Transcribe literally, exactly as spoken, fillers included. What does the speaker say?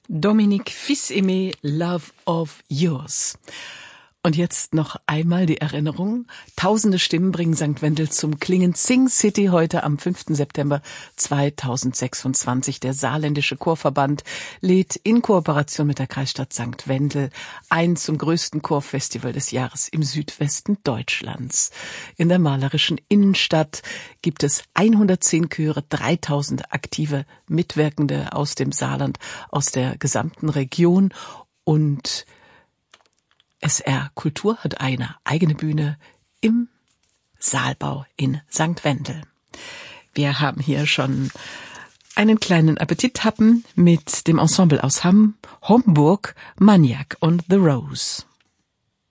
Dominique Fils-Aimé, Love of Yours. Und jetzt noch einmal die Erinnerung. Tausende Stimmen bringen Sankt Wendel zum Klingen. Sing City heute am fünften September zweitausendsechsundzwanzig. Der Saarländische Chorverband lädt in Kooperation mit der Kreisstadt Sankt Wendel ein zum größten Chorfestival des Jahres im Südwesten Deutschlands. In der malerischen Innenstadt gibt es hundertzehn Chöre, dreitausend aktive Mitwirkende aus dem Saarland, aus der gesamten Region, und S R Kultur hat eine eigene Bühne im Saalbau in Sankt Wendel. Wir haben hier schon einen kleinen Appetithappen mit dem Ensemble aus Hamm, Homburg, Maniac und The Rose.